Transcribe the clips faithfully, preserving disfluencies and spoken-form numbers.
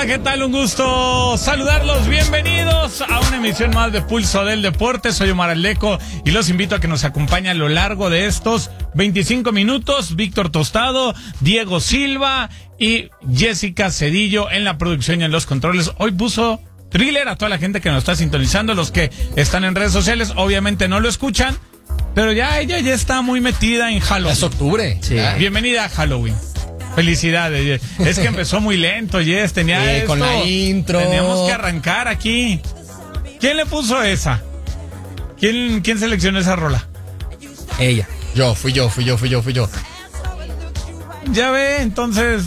Hola, ¿qué tal? Un gusto saludarlos. Bienvenidos a una emisión más de Pulso del Deporte. Soy Omar Aleco y los invito a que nos acompañen a lo largo de estos veinticinco minutos. Víctor Tostado, Diego Silva y Jessica Cedillo en la producción y en los controles. Hoy puso thriller a toda la gente que nos está sintonizando, los que están en redes sociales. Obviamente no lo escuchan, pero ya ella ya está muy metida en Halloween. Es octubre. Sí. Bienvenida a Halloween. Felicidades. Es que empezó muy lento, Jess. Tenía sí, esto. Con la intro. Teníamos que arrancar aquí. ¿Quién le puso esa? ¿Quién, quién seleccionó esa rola? Ella. Yo, fui yo, fui yo, fui yo, fui yo. Ya ve, entonces.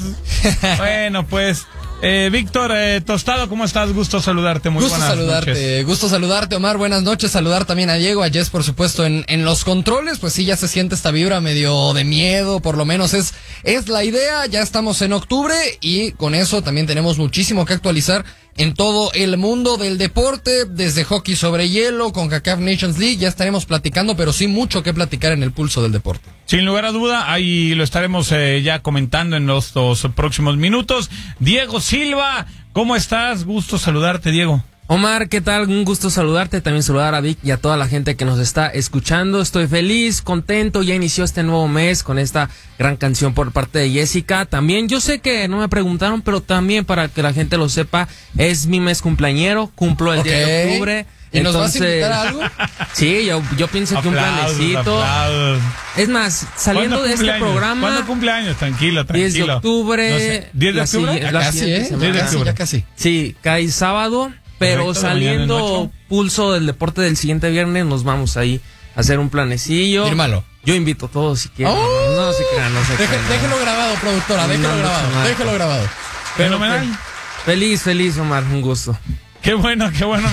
Bueno, pues. Eh, Víctor eh, Tostado, ¿cómo estás? Gusto saludarte, muy gusto buenas saludarte, noches. Gusto saludarte, Omar, buenas noches. Saludar también a Diego, a Jess, por supuesto, en, en los controles. Pues sí, ya se siente esta vibra medio de miedo, por lo menos es, es la idea. Ya estamos en octubre y con eso también tenemos muchísimo que actualizar en todo el mundo del deporte, desde hockey sobre hielo, con CONCACAF Nations League. Ya estaremos platicando, pero sí mucho que platicar en el pulso del deporte. Sin lugar a duda, ahí lo estaremos eh, ya comentando en los dos próximos minutos. Diego Silva, ¿cómo estás? Gusto saludarte, Diego. Omar, ¿qué tal? Un gusto saludarte, también saludar a Vic y a toda la gente que nos está escuchando. Estoy feliz, contento, ya inició este nuevo mes con esta gran canción por parte de Jessica. También, yo sé que no me preguntaron, pero también para que la gente lo sepa, es mi mes cumpleañero, cumplo el okay. diez de octubre. ¿Y nos vas a invitar a algo? Sí, yo, yo pienso que aplausos, un planecito. Aplausos. Es más, saliendo de este programa. ¿Cuándo cumpleaños? Tranquilo, tranquilo. diez de octubre. No sé. ¿diez de octubre? Ya casi, ¿eh? diez de octubre. Ya casi. Sí, cae sábado. Pero Correcto, saliendo pulso del deporte del siguiente viernes, nos vamos ahí a hacer un planecillo. Fírmalo. Yo invito a todos si quieren. Oh, no, no se crean, no se deje, crean. Déjelo grabado, productora, déjelo No, grabado, no, no. déjelo grabado. Fenomenal. Feliz, feliz, Omar, un gusto. Qué bueno, qué bueno,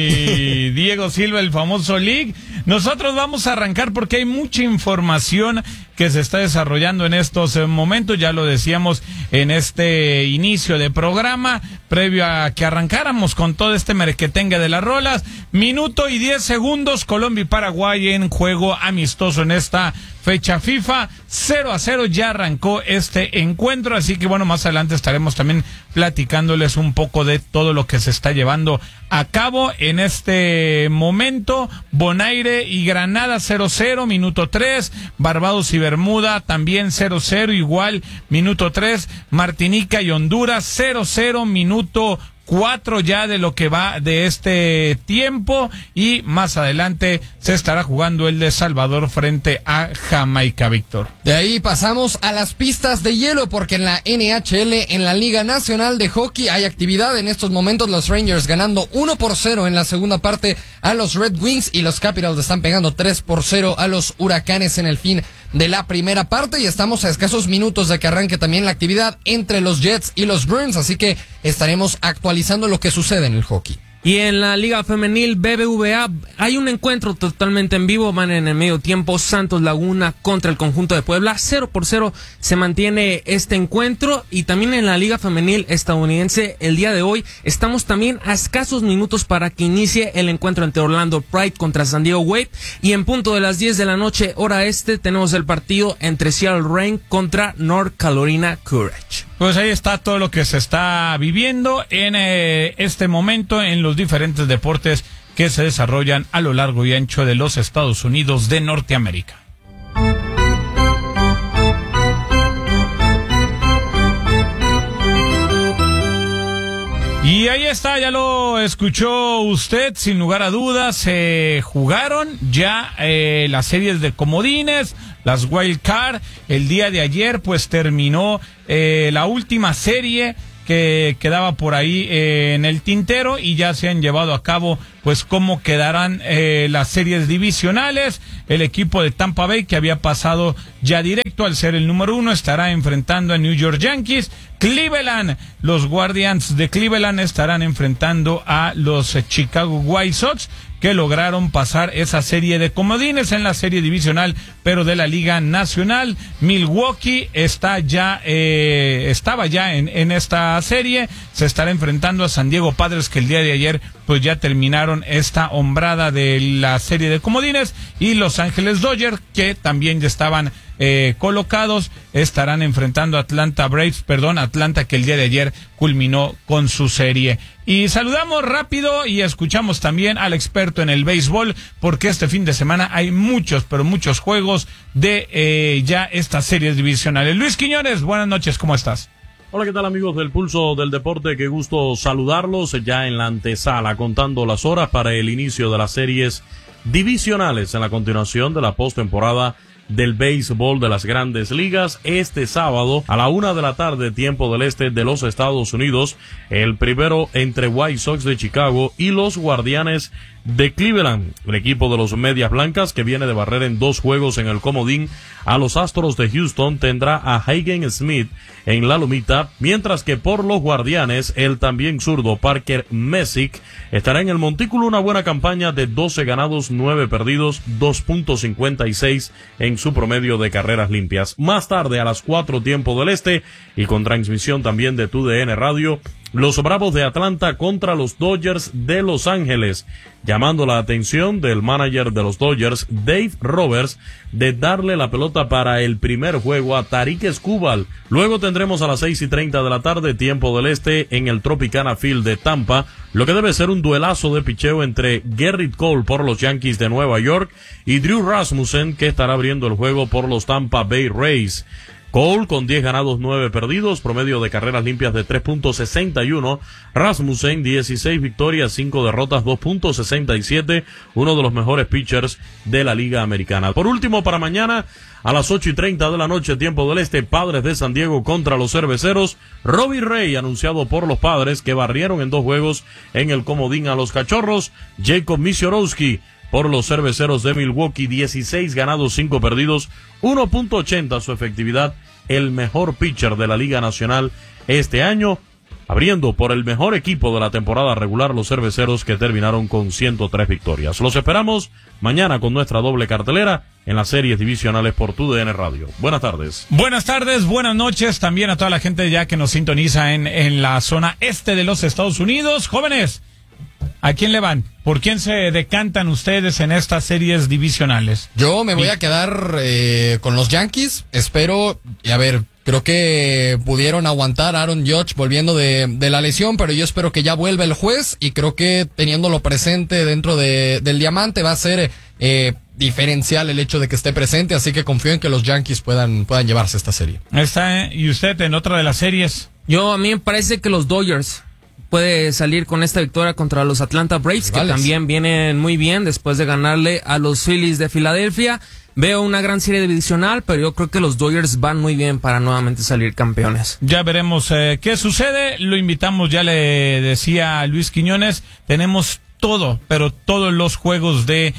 mi Diego Silva, el famoso League. Nosotros vamos a arrancar porque hay mucha información que se está desarrollando en estos momentos. Ya lo decíamos en este inicio de programa, previo a que arrancáramos con todo este merequetengue de las rolas. Minuto y diez segundos, Colombia y Paraguay en juego amistoso en esta fecha FIFA. cero a cero ya arrancó este encuentro, así que bueno, más adelante estaremos también platicándoles un poco de todo lo que se está llevando a cabo en este momento. Bonaire y Granada cero cero, minuto tres. Barbados y Bermuda también cero cero, igual, minuto tres. Martinica y Honduras cero cero, minuto cuatro ya de lo que va de este tiempo, y más adelante se estará jugando el de Salvador frente a Jamaica, Víctor. De ahí pasamos a las pistas de hielo, porque en la N H L, en la Liga Nacional de Hockey, hay actividad en estos momentos. Los Rangers ganando uno por cero en la segunda parte a los Red Wings, y los Capitals están pegando tres por cero a los Huracanes en el fin de la primera parte, y estamos a escasos minutos de que arranque también la actividad entre los Jets y los Bruins, así que estaremos actualizando lo que sucede en el hockey. Y en la Liga Femenil B B V A hay un encuentro totalmente en vivo, van en el medio tiempo, Santos Laguna contra el conjunto de Puebla, cero por cero se mantiene este encuentro. Y también en la Liga Femenil estadounidense, el día de hoy, estamos también a escasos minutos para que inicie el encuentro entre Orlando Pride contra San Diego Wave, y en punto de las diez de la noche, hora este, tenemos el partido entre Seattle Reign contra North Carolina Courage. Pues ahí está todo lo que se está viviendo en eh, este momento en los diferentes deportes que se desarrollan a lo largo y ancho de los Estados Unidos de Norteamérica. Y ahí está, ya lo escuchó usted, sin lugar a dudas, se jugaron ya eh, las series de comodines, las Wild Card. El día de ayer pues terminó eh, la última serie que quedaba por ahí eh, en el tintero, y ya se han llevado a cabo pues cómo quedarán eh, las series divisionales. El equipo de Tampa Bay, que había pasado ya directo al ser el número uno, estará enfrentando a New York Yankees. Cleveland, los Guardians de Cleveland estarán enfrentando a los Chicago White Sox, que lograron pasar esa serie de comodines en la serie divisional, pero de la Liga Nacional. Milwaukee está ya, eh, estaba ya en, en esta serie, se estará enfrentando a San Diego Padres, que el día de ayer pues ya terminaron esta hombrada de la serie de comodines, y Los Ángeles Dodgers, que también ya estaban eh, colocados, estarán enfrentando a Atlanta Braves, perdón, Atlanta, que el día de ayer culminó con su serie. Y saludamos rápido y escuchamos también al experto en el béisbol, porque este fin de semana hay muchos, pero muchos juegos de eh, ya estas series divisionales. Luis Quiñones, buenas noches, ¿cómo estás? Hola, ¿qué tal, amigos del Pulso del Deporte? Qué gusto saludarlos ya en la antesala, contando las horas para el inicio de las series divisionales en la continuación de la postemporada del béisbol de las Grandes Ligas. Este sábado a la una de la tarde, tiempo del este de los Estados Unidos, el primero entre White Sox de Chicago y los Guardianes de Cleveland. El equipo de los Medias Blancas, que viene de barrer en dos juegos en el comodín a los Astros de Houston, tendrá a Hagen Smith en la lomita, mientras que por los Guardianes, el también zurdo Parker Messick estará en el montículo. Una buena campaña de doce ganados, nueve perdidos, dos punto cincuenta y seis en su promedio de carreras limpias. Más tarde, a las cuatro tiempo del este, y con transmisión también de T U D N Radio, los Bravos de Atlanta contra los Dodgers de Los Ángeles, llamando la atención del manager de los Dodgers, Dave Roberts, de darle la pelota para el primer juego a Tarik Skubal. Luego tendremos a las seis y treinta de la tarde, tiempo del este, en el Tropicana Field de Tampa, lo que debe ser un duelazo de picheo entre Gerrit Cole por los Yankees de Nueva York y Drew Rasmussen, que estará abriendo el juego por los Tampa Bay Rays. Cole con diez ganados, nueve perdidos, promedio de carreras limpias de tres punto sesenta y uno. Rasmussen, dieciséis victorias, cinco derrotas, dos punto sesenta y siete. Uno de los mejores pitchers de la Liga Americana. Por último, para mañana, a las ocho y treinta de la noche, tiempo del este, Padres de San Diego contra los Cerveceros. Robbie Ray, anunciado por los Padres, que barrieron en dos juegos en el comodín a los Cachorros. Jacob Misiorowski por los Cerveceros de Milwaukee, dieciséis ganados, cinco perdidos, uno punto ochenta su efectividad, el mejor pitcher de la Liga Nacional este año, abriendo por el mejor equipo de la temporada regular, los Cerveceros, que terminaron con ciento tres victorias. Los esperamos mañana con nuestra doble cartelera en las series divisionales por T U D N Radio. Buenas tardes. Buenas tardes, buenas noches también a toda la gente ya que nos sintoniza en, en la zona este de los Estados Unidos. Jóvenes, ¿a quién le van? ¿Por quién se decantan ustedes en estas series divisionales? Yo me voy a quedar eh, con los Yankees. Espero, y a ver, creo que pudieron aguantar a Aaron Judge volviendo de, de la lesión, pero yo espero que ya vuelva el juez, y creo que teniéndolo presente dentro de, del diamante va a ser eh, diferencial el hecho de que esté presente, así que confío en que los Yankees puedan, puedan llevarse esta serie. Está, ¿y usted en otra de las series? Yo, a mí me parece que los Dodgers puede salir con esta victoria contra los Atlanta Braves, que también vienen muy bien después de ganarle a los Phillies de Filadelfia. Veo una gran serie divisional, pero yo creo que los Dodgers van muy bien para nuevamente salir campeones. Ya veremos eh, qué sucede. Lo invitamos, ya le decía a Luis Quiñones, tenemos todo, pero todos los juegos de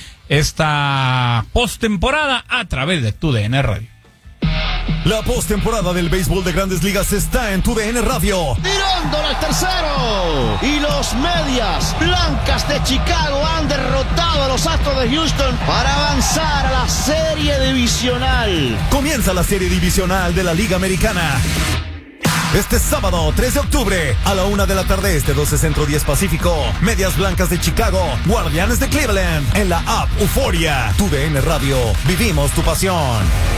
esta postemporada a través de T U D N Radio. La postemporada del béisbol de Grandes Ligas está en T U D N Radio. Tirándole al tercero. Y los Medias Blancas de Chicago han derrotado a los Astros de Houston para avanzar a la serie divisional. Comienza la serie divisional de la Liga Americana. Este sábado, tres de octubre, a la una de la tarde, este doce Centro, diez Pacífico. Medias Blancas de Chicago, Guardianes de Cleveland, en la app Euforia. T U D N Radio, vivimos tu pasión.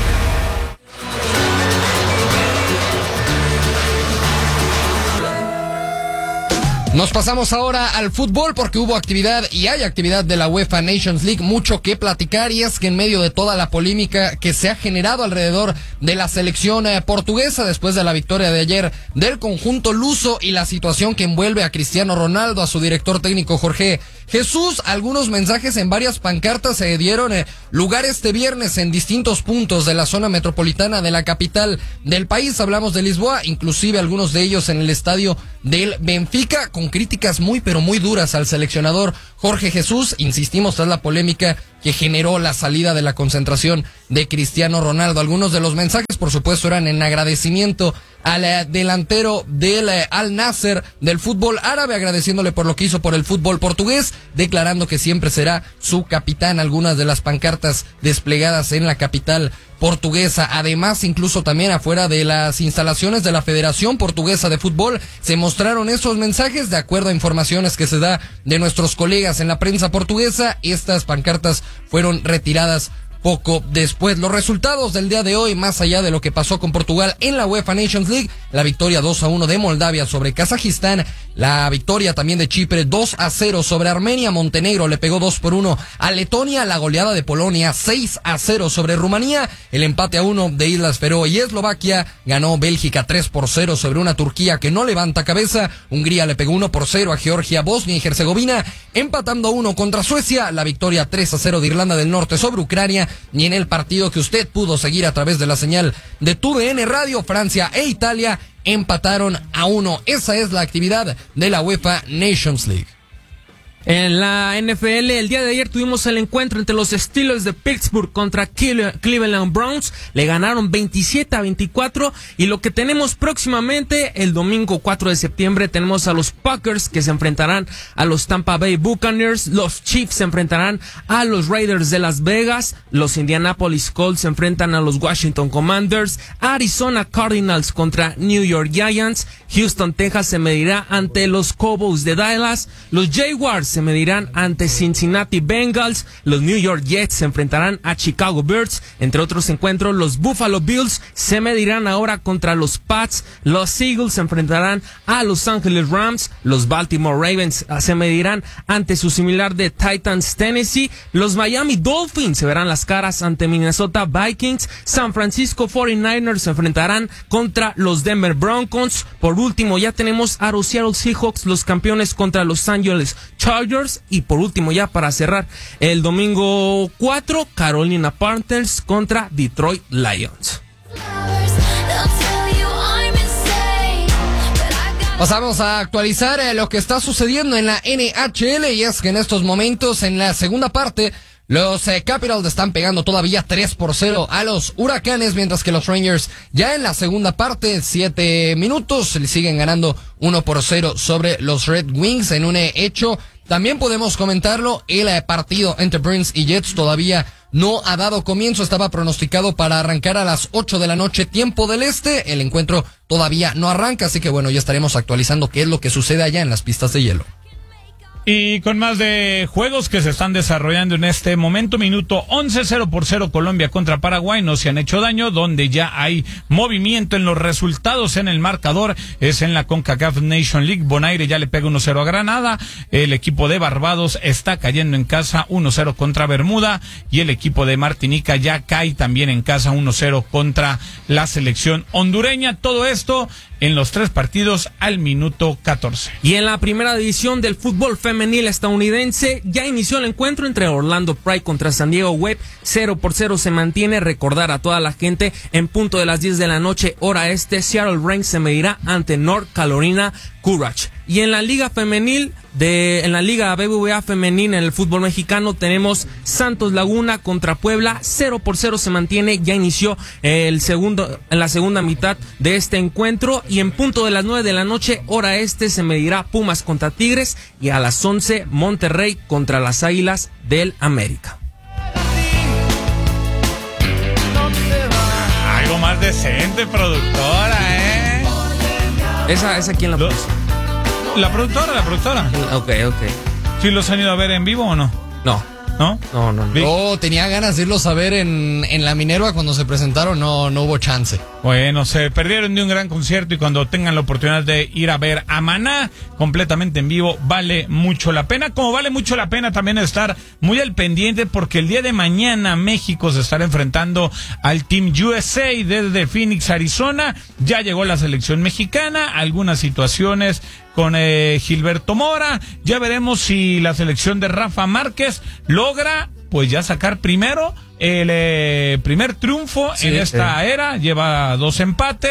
Nos pasamos ahora al fútbol, porque hubo actividad y hay actividad de la UEFA Nations League, mucho que platicar, y es que en medio de toda la polémica que se ha generado alrededor de la selección eh, portuguesa después de la victoria de ayer del conjunto luso y la situación que envuelve a Cristiano Ronaldo, a su director técnico Jorge Jesús, algunos mensajes en varias pancartas se dieron eh, lugar este viernes en distintos puntos de la zona metropolitana de la capital del país. Hablamos de Lisboa, inclusive algunos de ellos en el estadio del Benfica, con críticas muy pero muy duras al seleccionador Jorge Jesús, insistimos, tras la polémica que generó la salida de la concentración de Cristiano Ronaldo. Algunos de los mensajes, por supuesto, eran en agradecimiento al eh, delantero del eh, Al Nasser del fútbol árabe, agradeciéndole por lo que hizo por el fútbol portugués, declarando que siempre será su capitán. Algunas de las pancartas desplegadas en la capital portuguesa. Además, incluso también afuera de las instalaciones de la Federación Portuguesa de Fútbol se mostraron esos mensajes. De acuerdo a informaciones que se da de nuestros colegas en la prensa portuguesa, estas pancartas fueron retiradas poco después. Los resultados del día de hoy, más allá de lo que pasó con Portugal en la UEFA Nations League, la victoria dos a uno de Moldavia sobre Kazajistán, la victoria también de Chipre dos a cero sobre Armenia, Montenegro le pegó dos por uno a Letonia, la goleada de Polonia seis a cero sobre Rumanía, el empate a uno de Islas Feroe y Eslovaquia, ganó Bélgica tres por cero sobre una Turquía que no levanta cabeza, Hungría le pegó uno por cero a Georgia, Bosnia y Herzegovina, empatando a uno contra Suecia, la victoria tres a cero de Irlanda del Norte sobre Ucrania, y en el partido que usted pudo seguir a través de la señal de T V N Radio, Francia e Italia empataron a uno. Esa es la actividad de la UEFA Nations League. En la N F L, el día de ayer tuvimos el encuentro entre los Steelers de Pittsburgh contra Cleveland Browns. Le ganaron veintisiete a veinticuatro. Y lo que tenemos próximamente, el domingo cuatro de septiembre, tenemos a los Packers que se enfrentarán a los Tampa Bay Buccaneers. Los Chiefs se enfrentarán a los Raiders de Las Vegas. Los Indianapolis Colts se enfrentan a los Washington Commanders. Arizona Cardinals contra New York Giants. Houston, Texas se medirá ante los Cowboys de Dallas. Los Jaguars se medirán ante Cincinnati Bengals, los New York Jets se enfrentarán a Chicago Bears, entre otros encuentros. Los Buffalo Bills se medirán ahora contra los Pats, los Eagles se enfrentarán a Los Angeles Rams, los Baltimore Ravens se medirán ante su similar de Titans Tennessee, los Miami Dolphins se verán las caras ante Minnesota Vikings, San Francisco cuarenta y nueve ers se enfrentarán contra los Denver Broncos. Por último ya tenemos a los Seattle Seahawks, los campeones, contra Los Angeles Chargers. Y por último, ya para cerrar, el domingo cuatro, Carolina Panthers contra Detroit Lions. Pasamos a actualizar eh, lo que está sucediendo en la N H L, y es que en estos momentos, en la segunda parte, los eh, Capitals están pegando todavía tres por cero a los Huracanes, mientras que los Rangers ya en la segunda parte, siete minutos, le siguen ganando uno por cero sobre los Red Wings en un eh, hecho. También podemos comentarlo, el eh, partido entre Bruins y Jets todavía no ha dado comienzo, estaba pronosticado para arrancar a las ocho de la noche, tiempo del este, el encuentro todavía no arranca, así que bueno, ya estaremos actualizando qué es lo que sucede allá en las pistas de hielo. Y con más de juegos que se están desarrollando en este momento, minuto once, cero por cero Colombia contra Paraguay, no se han hecho daño, donde ya hay movimiento en los resultados en el marcador, es en la CONCACAF Nation League. Bonaire ya le pega uno cero a Granada, el equipo de Barbados está cayendo en casa uno cero contra Bermuda, y el equipo de Martinica ya cae también en casa uno cero contra la selección hondureña. Todo esto en los tres partidos al minuto catorce. Y en la primera división del fútbol femenil estadounidense ya inició el encuentro entre Orlando Pride contra San Diego Wave. Cero por cero se mantiene. Recordar a toda la gente, en punto de las diez de la noche hora este, Seattle Ranks se medirá ante North Carolina Courage. Y en la liga femenil de en la liga B B V A femenina en el fútbol mexicano tenemos Santos Laguna contra Puebla. Cero por cero se mantiene. Ya inició el segundo en la segunda mitad de este encuentro, y en punto de las nueve de la noche hora este se medirá Pumas contra Tigres, y a las once Monterrey contra las Águilas del América. Algo más decente, productora, ¿eh? Esa, esa quién la Lo- puso. La productora, la productora. Ok, ok. ¿Sí los han ido a ver en vivo o no? No, ¿No? no, no. no. Vi- Yo tenía ganas de irlos a ver en, en la Minerva cuando se presentaron, no, no hubo chance. Bueno, se perdieron de un gran concierto, y cuando tengan la oportunidad de ir a ver a Maná completamente en vivo, vale mucho la pena. Como vale mucho la pena también estar muy al pendiente, porque el día de mañana México se estará enfrentando al Team U S A desde Phoenix, Arizona. Ya llegó la selección mexicana, algunas situaciones con eh, Gilberto Mora. Ya veremos si la selección de Rafa Márquez logra pues ya sacar primero el eh, primer triunfo Sí, en esta sí. era. Lleva dos empates,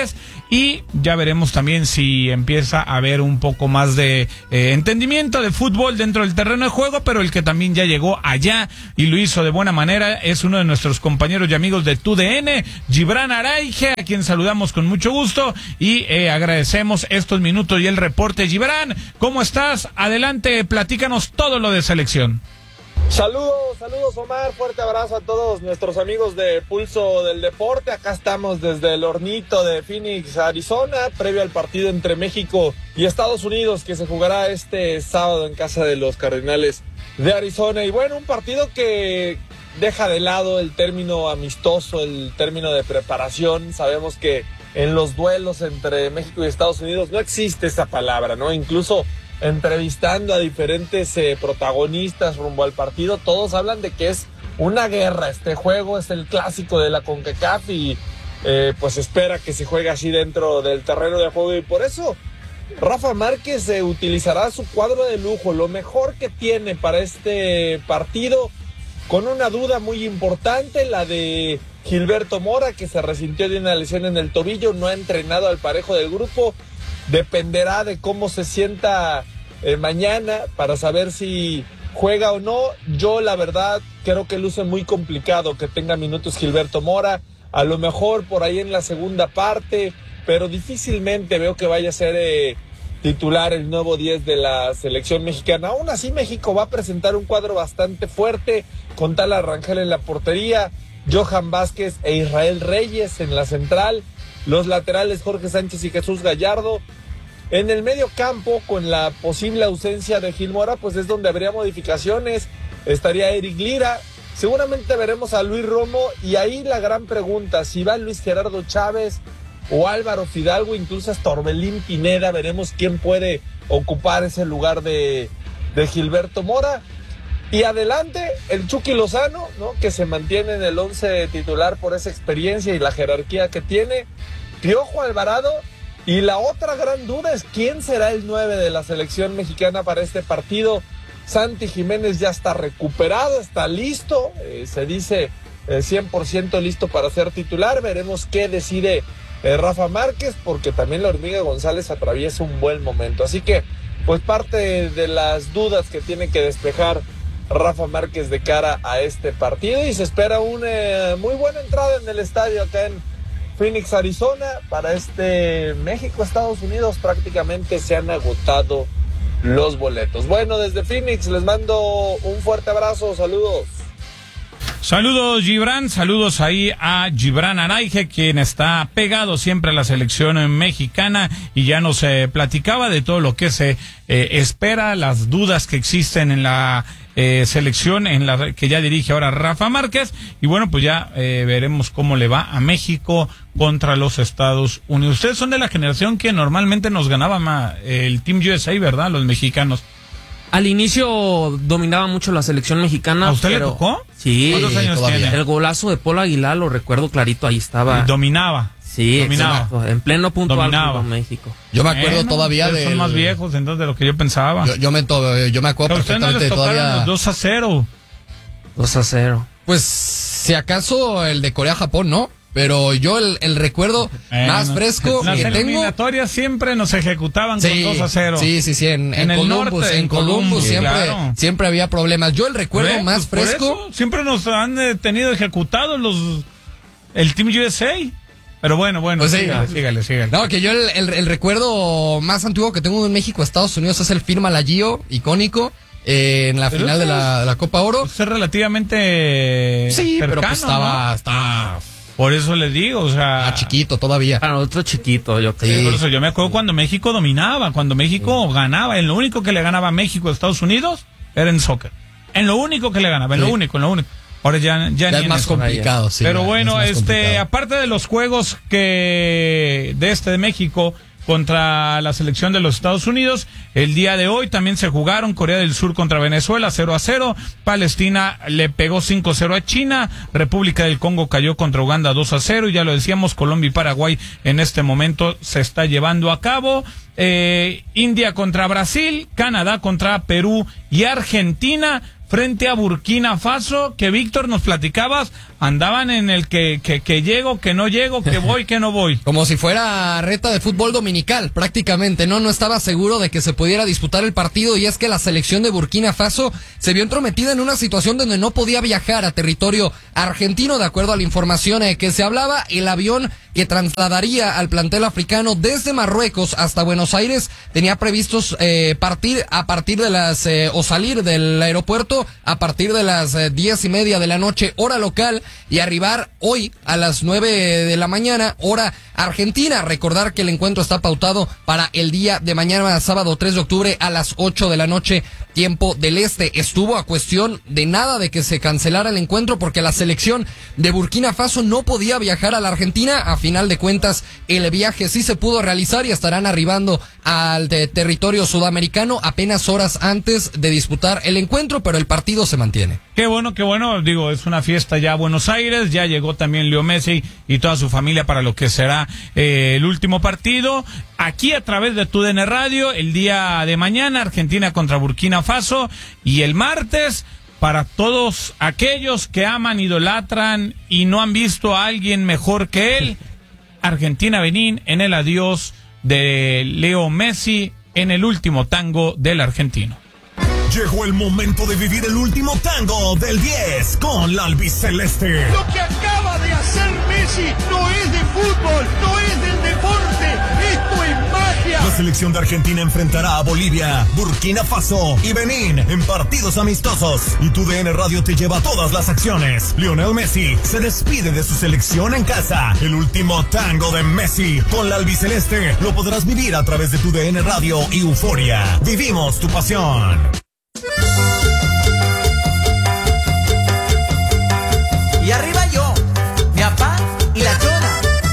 y ya veremos también si empieza a haber un poco más de eh, entendimiento de fútbol dentro del terreno de juego, pero el que también ya llegó allá y lo hizo de buena manera es uno de nuestros compañeros y amigos de T U D N, Gibran Araige, a quien saludamos con mucho gusto y eh, agradecemos estos minutos y el reporte. Gibran, ¿cómo estás? Adelante, platícanos todo lo de selección. Saludos, saludos Omar, fuerte abrazo a todos nuestros amigos de Pulso del Deporte. Acá estamos desde el hornito de Phoenix, Arizona, previo al partido entre México y Estados Unidos que se jugará este sábado en casa de los Cardenales de Arizona. Y bueno, un partido que deja de lado el término amistoso, el término de preparación. Sabemos que en los duelos entre México y Estados Unidos no existe esa palabra, ¿no? Incluso entrevistando a diferentes eh, protagonistas rumbo al partido, todos hablan de que es una guerra. Este juego es el clásico de la CONCACAF y eh, pues espera que se juegue así dentro del terreno de juego, y por eso Rafa Márquez eh, utilizará su cuadro de lujo, lo mejor que tiene para este partido, con una duda muy importante, la de Gilberto Mora, que se resintió de una lesión en el tobillo, no ha entrenado al parejo del grupo. Dependerá de cómo se sienta eh, mañana para saber si juega o no. Yo la verdad creo que luce muy complicado que tenga minutos Gilberto Mora, a lo mejor por ahí en la segunda parte, pero difícilmente veo que vaya a ser eh, titular el nuevo diez de la selección mexicana. Aún así México va a presentar un cuadro bastante fuerte, con Tala Rangel en la portería, Johan Vázquez e Israel Reyes en la central, los laterales Jorge Sánchez y Jesús Gallardo. En el medio campo, con la posible ausencia de Gil Mora, pues es donde habría modificaciones. Estaría Eric Lira, seguramente veremos a Luis Romo, y ahí la gran pregunta, si va Luis Gerardo Chávez o Álvaro Fidalgo, incluso hasta Orbelín Pineda. Veremos quién puede ocupar ese lugar de, de Gilberto Mora. Y adelante el Chucky Lozano, ¿no?, que se mantiene en el once titular por esa experiencia y la jerarquía que tiene. Piojo Alvarado, y la otra gran duda es quién será el nueve de la selección mexicana para este partido. Santi Jiménez ya está recuperado, está listo, eh, se dice eh, cien por ciento listo para ser titular. Veremos qué decide eh, Rafa Márquez, porque también la Hormiga González atraviesa un buen momento. Así que, pues parte de las dudas que tiene que despejar Rafa Márquez de cara a este partido, y se espera una eh, muy buena entrada en el estadio acá en Phoenix, Arizona, para este México-Estados Unidos. Prácticamente se han agotado los boletos. Bueno, desde Phoenix les mando un fuerte abrazo, saludos. Saludos Gibran, saludos ahí a Gibran Araige, quien está pegado siempre a la selección mexicana y ya nos eh, platicaba de todo lo que se eh, espera, las dudas que existen en la eh, selección en la que ya dirige ahora Rafa Márquez, y bueno, pues ya eh, veremos cómo le va a México contra los Estados Unidos. Ustedes son de la generación que normalmente nos ganaba más, el Team U S A, ¿verdad? Los mexicanos. Al inicio dominaba mucho la selección mexicana. ¿A usted pero... le tocó? Sí. ¿Cuántos años todavía. tiene? El golazo de Paul Aguilar lo recuerdo clarito, ahí estaba. Y dominaba. Sí, dominaba. exacto, en pleno punto Dominaba. alto de México. Yo me acuerdo Bueno, todavía ustedes de. son más viejos entonces de lo que yo pensaba. Yo, yo, me, to- yo me acuerdo Pero a ustedes no perfectamente les tocaron todavía. los dos a cero. dos a cero. Pues, si acaso el de Corea-Japón, ¿no? Pero yo el, el recuerdo Eh, más no. fresco Las que tengo. eliminatorias siempre nos ejecutaban con dos a cero. Sí, sí, sí, en, En en el Columbus, norte, en en Columbus Columbus, siempre, claro. siempre había problemas. Yo el recuerdo ¿Ve? más Pues por fresco. eso siempre nos han eh, tenido ejecutados los el Team U S A. Pero bueno, bueno, Pues sí. sígale, sígale, sígale. No, que yo el, el, el recuerdo más antiguo que tengo en México, Estados Unidos, es el firma la Gio, icónico, eh, en la Pero final de eso la, de la Copa Oro. Pues es relativamente Sí, cercano, pero pues estaba, ¿no? estaba Por eso les digo, o sea, ah, chiquito todavía. Para otro chiquito, yo Sí. creo. por eso yo me acuerdo cuando México dominaba, cuando México ganaba, en lo único que le ganaba a México a Estados Unidos era en soccer. En lo único que le ganaba, en Sí. lo único, en lo único. Ahora ya, ya, Ya ni es en más eso. complicado, sí. Pero ya bueno, es más este, complicado. aparte de los juegos que de este de México contra la selección de los Estados Unidos, el día de hoy también se jugaron Corea del Sur contra Venezuela cero a cero, Palestina le pegó cinco a cero a China, República del Congo cayó contra Uganda dos a cero, y ya lo decíamos, Colombia y Paraguay en este momento se está llevando a cabo. Eh, India contra Brasil, Canadá contra Perú y Argentina. frente a Burkina Faso, que Víctor nos platicabas, andaban en el que, que, que llego, que no llego, que voy, que no voy. Como si fuera reta de fútbol dominical, prácticamente, ¿no? No estaba seguro de que se pudiera disputar el partido, y es que la selección de Burkina Faso se vio entrometida en una situación donde no podía viajar a territorio argentino, de acuerdo a la información eh, que se hablaba. El avión que trasladaría al plantel africano desde Marruecos hasta Buenos Aires tenía previstos eh, partir a partir de las, eh, o salir del aeropuerto a partir de las eh, diez y media de la noche, hora local, y arribar hoy a las nueve de la mañana, hora argentina. Recordar que el encuentro está pautado para el día de mañana, sábado tres de octubre, a las ocho de la noche, tiempo del este. Estuvo a cuestión de nada de que se cancelara el encuentro, porque la selección de Burkina Faso no podía viajar a la Argentina. A final de cuentas, el viaje sí se pudo realizar y estarán arribando al de territorio sudamericano apenas horas antes de disputar el encuentro, pero el partido se mantiene. Qué bueno, qué bueno, digo, es una fiesta ya a Buenos Aires, ya llegó también Leo Messi y toda su familia para lo que será eh, el último partido. Aquí a través de TUDN Radio, el día de mañana, Argentina contra Burkina Faso, y el martes, para todos aquellos que aman, idolatran y no han visto a alguien mejor que él, Argentina-Benín en el adiós de Leo Messi en el último tango del argentino. Llegó el momento de vivir el último tango del diez con la albiceleste. Lo que acaba de hacer Messi no es de fútbol, no es del deporte, esto es magia. La selección de Argentina enfrentará a Bolivia, Burkina Faso y Benín en partidos amistosos. Y TUDN Radio te lleva todas las acciones. Lionel Messi se despide de su selección en casa. El último tango de Messi con la albiceleste lo podrás vivir a través de TUDN Radio y Euforia. Vivimos tu pasión. Y arriba yo, mi papá y la chona.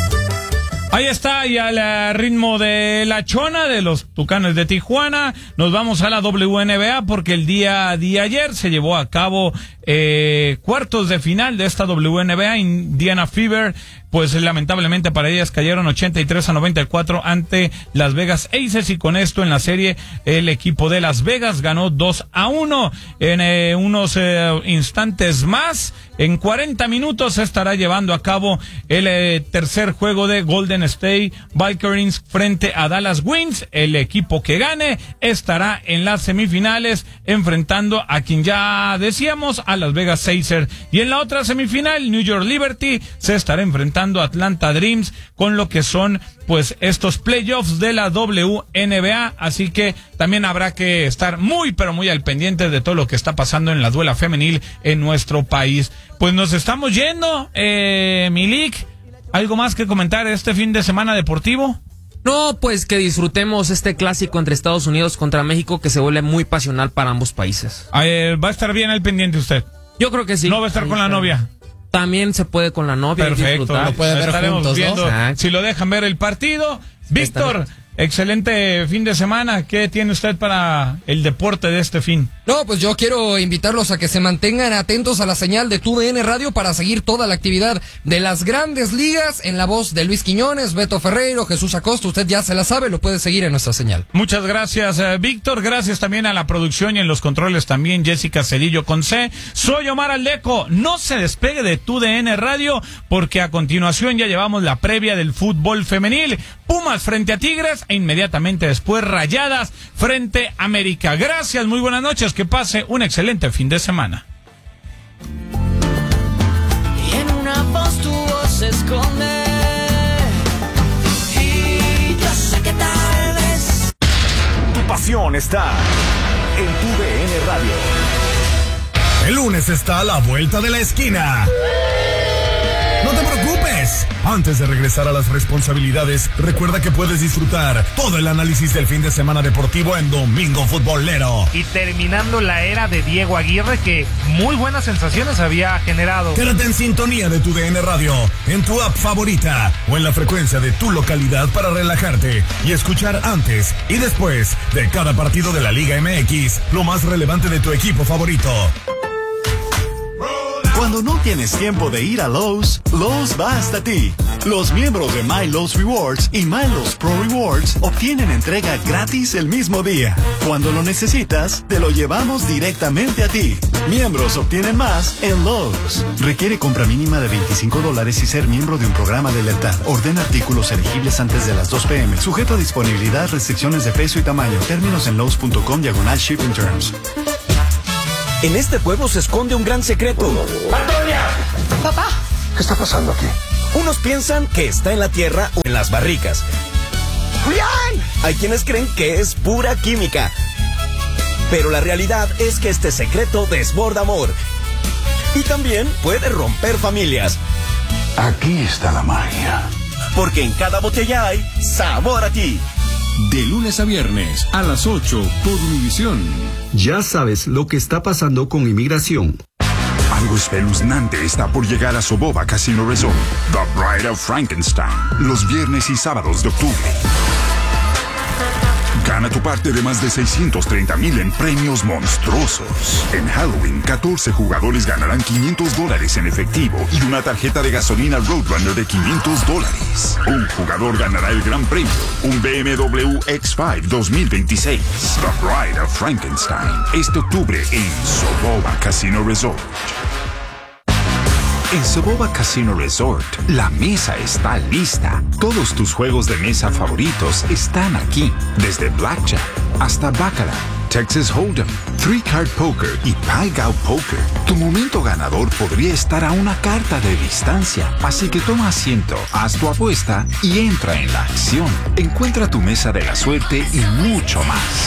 Ahí está, y al ritmo de la chona de los Tucanes de Tijuana, nos vamos a la W N B A, porque el día de ayer se llevó a cabo eh, cuartos de final de esta W N B A. Indiana Fever, pues lamentablemente para ellas cayeron ochenta y tres a noventa y cuatro ante Las Vegas Aces, y con esto en la serie el equipo de Las Vegas ganó dos a uno. En eh, unos eh, instantes más, en cuarenta minutos, se estará llevando a cabo el eh, tercer juego de Golden State Vikings frente a Dallas Wings. El equipo que gane estará en las semifinales enfrentando a quien ya decíamos, a Las Vegas Aces. Y en la otra semifinal, New York Liberty se estará enfrentando a Atlanta Dreams, con lo que son pues estos playoffs de la W N B A. Así que también habrá que estar muy pero muy al pendiente de todo lo que está pasando en la duela femenil en nuestro país. Pues nos estamos yendo, eh, Milik, ¿algo más que comentar este fin de semana deportivo? No, pues que disfrutemos este clásico entre Estados Unidos contra México, que se vuelve muy pasional para ambos países. Eh, ¿Va a estar bien al pendiente usted? Yo creo que sí. ¿No va a estar con la novia? También se puede con la novia. Perfecto, lo puede ver estaremos juntos, viendo, ¿no? si lo dejan ver el partido. Víctor, excelente fin de semana. ¿Qué tiene usted para el deporte de este fin? No, pues yo quiero invitarlos a que se mantengan atentos a la señal de TUDN Radio para seguir toda la actividad de las grandes ligas en la voz de Luis Quiñones, Beto Ferreiro, Jesús Acosta. Usted ya se la sabe, lo puede seguir en nuestra señal. Muchas gracias, eh, Víctor. Gracias también a la producción y en los controles también Jessica Cedillo con C. Soy Omar Aldeco. No se despegue de TUDN Radio, porque a continuación ya llevamos la previa del fútbol femenil. Pumas frente a Tigres e inmediatamente después Rayadas frente a América. Gracias, muy buenas noches. Que pase un excelente fin de semana. Y en una voz tu voz se esconde. Y yo sé que tal vez Tu pasión está en TUDN Radio. El lunes está a la vuelta de la esquina. No te preocupes. Antes de regresar a las responsabilidades, recuerda que puedes disfrutar todo el análisis del fin de semana deportivo en Domingo Futbolero. Y terminando la era de Diego Aguirre, que muy buenas sensaciones había generado. Quédate en sintonía de TUDN Radio, en tu app favorita o en la frecuencia de tu localidad para relajarte y escuchar antes y después de cada partido de la Liga M X lo más relevante de tu equipo favorito. Cuando no tienes tiempo de ir a Lowe's, Lowe's va hasta ti. Los miembros de My Lowe's Rewards y My Lowe's Pro Rewards obtienen entrega gratis el mismo día. Cuando lo necesitas, te lo llevamos directamente a ti. Miembros obtienen más en Lowe's. Requiere compra mínima de veinticinco dólares y ser miembro de un programa de lealtad. Ordena artículos elegibles antes de las dos pe eme. Sujeto a disponibilidad, restricciones de peso y tamaño. Términos en lowes punto com diagonal shipping terms. En este pueblo se esconde un gran secreto. ¡Antonia! Papá. ¿Qué está pasando aquí? Unos piensan que está en la tierra o en las barricas. ¡Julián! Hay quienes creen que es pura química. Pero la realidad es que este secreto desborda amor. Y también puede romper familias. Aquí está la magia. Porque en cada botella hay sabor a ti. De lunes a viernes a las ocho por Univisión. Ya sabes lo que está pasando con inmigración. Algo espeluznante está por llegar a Soboba Casino Resort. The Bride of Frankenstein. Los viernes y sábados de octubre. Gana tu parte de más de seiscientos treinta mil en premios monstruosos. En Halloween, catorce jugadores ganarán quinientos dólares en efectivo y una tarjeta de gasolina Roadrunner de quinientos dólares. Un jugador ganará el gran premio, un B M W X cinco dos mil veintiséis. The Bride of Frankenstein. Este octubre en Soboba Casino Resort. En Soboba Casino Resort, la mesa está lista. Todos tus juegos de mesa favoritos están aquí. Desde Blackjack hasta Baccarat, Texas Hold'em, Three Card Poker y Pai Gow Poker. Tu momento ganador podría estar a una carta de distancia. Así que toma asiento, haz tu apuesta y entra en la acción. Encuentra tu mesa de la suerte y mucho más.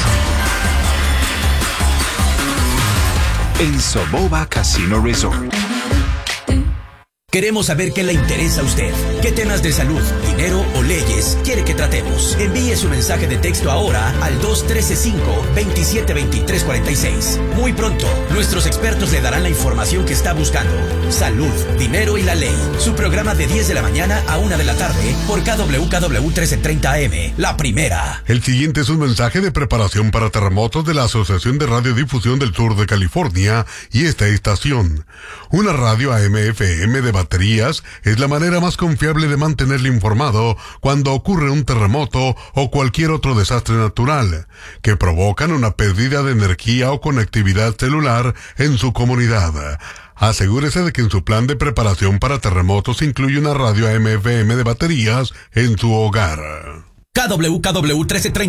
En Soboba Casino Resort. Queremos saber qué le interesa a usted. ¿Qué temas de salud, dinero o leyes quiere que tratemos? Envíe su mensaje de texto ahora al dos uno tres cinco, dos siete dos tres cuatro seis. Muy pronto, nuestros expertos le darán la información que está buscando. Salud, dinero y la ley. Su programa de diez de la mañana a una de la tarde por K W K W trece treinta A M. La primera. El siguiente es un mensaje de preparación para terremotos de la Asociación de Radiodifusión del Sur de California y esta estación. Una radio A M F M de baterías es la manera más confiable de mantenerle informado cuando ocurre un terremoto o cualquier otro desastre natural que provocan una pérdida de energía o conectividad celular en su comunidad. Asegúrese de que en su plan de preparación para terremotos incluye una radio A M F M de baterías en su hogar. K W K W trece treinta